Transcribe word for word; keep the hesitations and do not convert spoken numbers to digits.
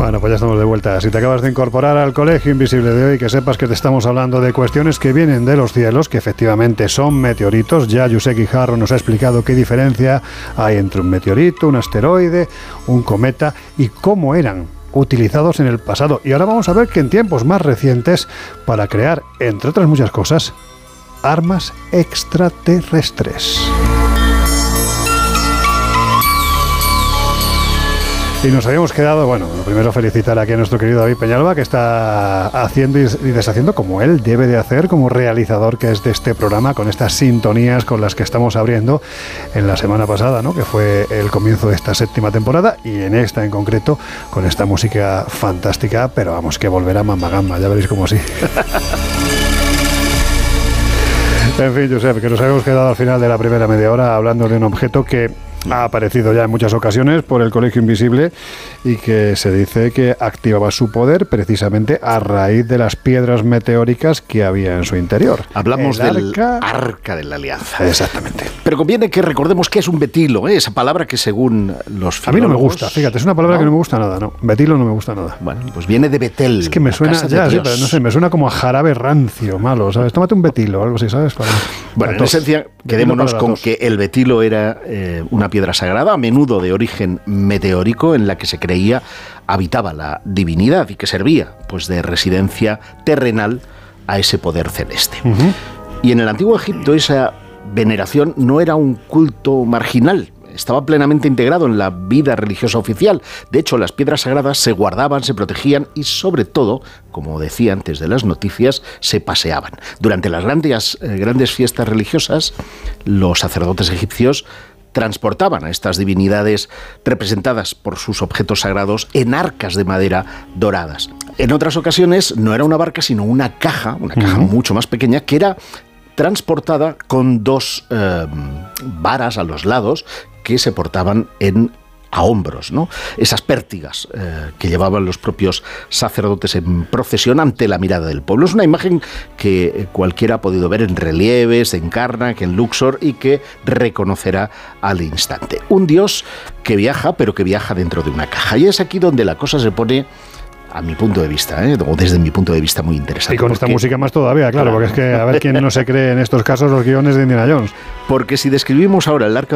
Bueno, pues ya estamos de vuelta. Si te acabas de incorporar al Colegio Invisible de hoy, que sepas que te estamos hablando de cuestiones que vienen de los cielos, que efectivamente son meteoritos. Ya Josep Guijarro nos ha explicado qué diferencia hay entre un meteorito, un asteroide, un cometa y cómo eran utilizados en el pasado. Y ahora vamos a ver que en tiempos más recientes, para crear, entre otras muchas cosas, armas extraterrestres. Y nos habíamos quedado, bueno, lo primero felicitar aquí a nuestro querido David Peñalba, que está haciendo y deshaciendo como él debe de hacer, como realizador que es de este programa, con estas sintonías con las que estamos abriendo en la semana pasada, ¿no? Que fue el comienzo de esta séptima temporada, y en esta en concreto, con esta música fantástica, pero vamos, que volverá Mamma Gamba, ya veréis cómo sí. En fin, Josep, que nos habíamos quedado al final de la primera media hora hablando de un objeto que ha aparecido ya en muchas ocasiones por el Colegio Invisible y que se dice que activaba su poder precisamente a raíz de las piedras meteóricas que había en su interior. Hablamos el del arca... arca de la Alianza. Exactamente. Pero conviene que recordemos que es un betilo, ¿eh? Esa palabra que según los filólogos... A mí no me gusta, fíjate, es una palabra ¿no? que no me gusta nada, ¿no? Betilo no me gusta nada. Bueno, pues viene de Betel. Es que me suena, ya, sí, pero no sé, me suena como a jarabe rancio, malo, ¿sabes? Tómate un betilo o algo así, ¿sabes? Para, bueno, para en esencia, quedémonos con tos. que el betilo era eh, una piedra sagrada, a menudo de origen meteórico, en la que se creía habitaba la divinidad y que servía pues de residencia terrenal a ese poder celeste. Uh-huh. Y en el antiguo Egipto esa veneración no era un culto marginal, estaba plenamente integrado en la vida religiosa oficial. De hecho, las piedras sagradas se guardaban, se protegían y, sobre todo, como decía antes de las noticias, se paseaban. Durante las grandes, eh, grandes fiestas religiosas, los sacerdotes egipcios transportaban a estas divinidades representadas por sus objetos sagrados en arcas de madera doradas. En otras ocasiones no era una barca, sino una caja, una caja uh-huh. mucho más pequeña, que era transportada con dos eh, varas a los lados que se portaban en a hombros, ¿no? Esas pértigas eh, que llevaban los propios sacerdotes en procesión ante la mirada del pueblo. Es una imagen que cualquiera ha podido ver en relieves, en Karnak, en Luxor, y que reconocerá al instante. Un dios que viaja, pero que viaja dentro de una caja. Y es aquí donde la cosa se pone, a mi punto de vista, ¿eh? o desde mi punto de vista, muy interesante. Y con porque, esta música más todavía, claro, claro, porque es que a ver quién no se cree en estos casos los guiones de Indiana Jones. Porque si describimos ahora el arca